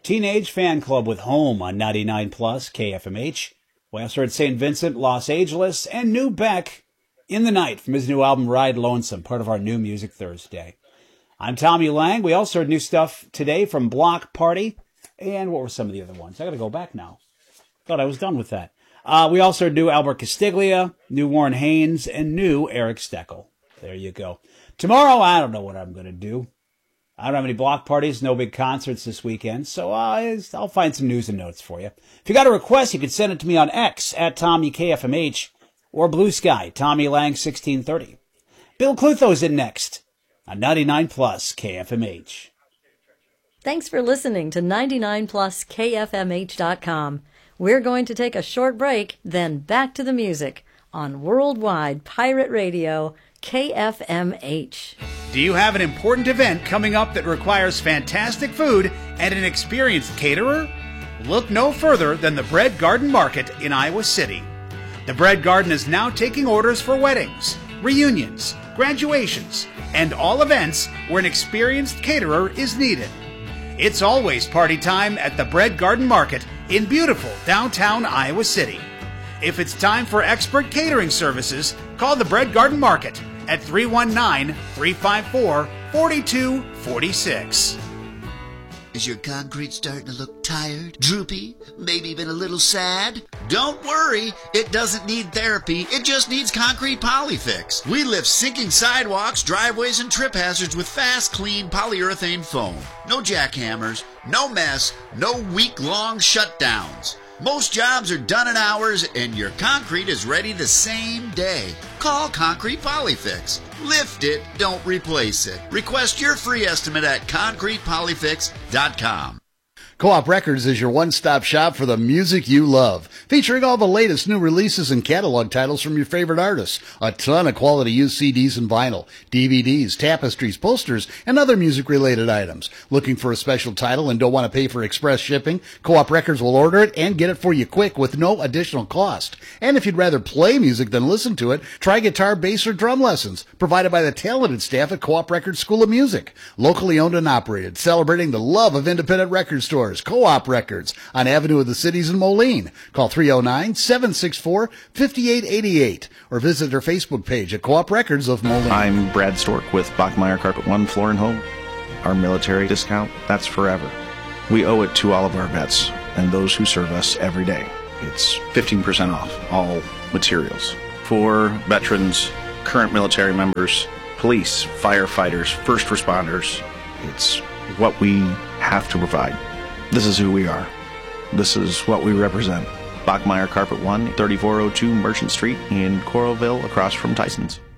Teenage Fan Club with Home on 99 Plus KFMH. We also heard St. Vincent, Los Angeles, and New Beck in the Night from his new album Ride Lonesome, part of our New Music Thursday. I'm Tommy Lang. We also heard new stuff today from Block Party. And what were some of the other ones? I got to go back now. Thought I was done with that. We also heard new Albert Castiglia, new Warren Haynes, and new Eric Steckel. There you go. Tomorrow, I don't know what I'm going to do. I don't have any block parties, no big concerts this weekend, so I'll find some news and notes for you. If you got a request, you can send it to me on X at TommyKFMH or Blue Sky, Tommy Lang 1630. Bill Clutho's in next on 99 Plus KFMH. Thanks for listening to 99 Plus KFMH.com. We're going to take a short break, then back to the music on Worldwide Pirate Radio, KFMH. Do you have an important event coming up that requires fantastic food and an experienced caterer? Look no further than the Bread Garden Market in Iowa City. The Bread Garden is now taking orders for weddings, reunions, graduations, and all events where an experienced caterer is needed. It's always party time at the Bread Garden Market in beautiful downtown Iowa City. If it's time for expert catering services, call the Bread Garden Market at 319-354-4246. Is your concrete starting to look tired, droopy, maybe even a little sad? Don't worry, it doesn't need therapy, it just needs Concrete Polyfix. We lift sinking sidewalks, driveways, and trip hazards with fast, clean polyurethane foam. No jackhammers, no mess, no week-long shutdowns. Most jobs are done in hours, and your concrete is ready the same day. Call Concrete Polyfix. Lift it, don't replace it. Request your free estimate at concretepolyfix.com. Co-op Records is your one-stop shop for the music you love, featuring all the latest new releases and catalog titles from your favorite artists. A ton of quality used CDs and vinyl, DVDs, tapestries, posters, and other music-related items. Looking for a special title and don't want to pay for express shipping? Co-op Records will order it and get it for you quick with no additional cost. And if you'd rather play music than listen to it, try guitar, bass, or drum lessons, provided by the talented staff at Co-op Records School of Music. Locally owned and operated, celebrating the love of independent record stores. Co-op Records on Avenue of the Cities in Moline. Call 309-764-5888 or visit their Facebook page at Co-op Records of Moline. I'm Brad Stork with Bachmeyer Carpet One Floor and Home. Our military discount, that's forever. We owe it to all of our vets and those who serve us every day. It's 15% off all materials. For veterans, current military members, police, firefighters, first responders, it's what we have to provide. This is who we are. This is what we represent. Bachmeyer Carpet One, 3402 Merchant Street in Coralville, across from Tyson's.